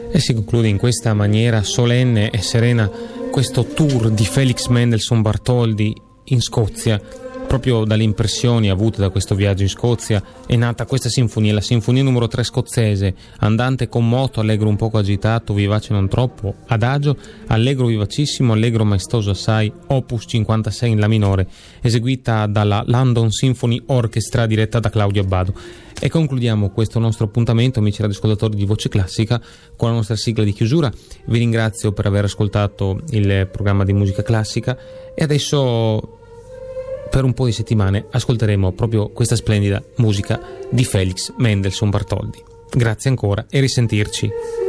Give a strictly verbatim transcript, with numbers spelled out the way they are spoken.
E si conclude in questa maniera solenne e serena questo tour di Felix Mendelssohn Bartholdy in Scozia. Proprio dalle impressioni avute da questo viaggio in Scozia è nata questa sinfonia, la sinfonia numero tre scozzese, andante con moto, allegro un poco agitato, vivace non troppo, adagio, allegro vivacissimo, allegro maestoso assai, opus cinquantasei in la minore, eseguita dalla London Symphony Orchestra diretta da Claudio Abbado. E concludiamo questo nostro appuntamento, amici radioascoltatori di Voce Classica, con la nostra sigla di chiusura. Vi ringrazio per aver ascoltato il programma di musica classica e adesso per un po' di settimane ascolteremo proprio questa splendida musica di Felix Mendelssohn Bartholdy. Grazie ancora e risentirci.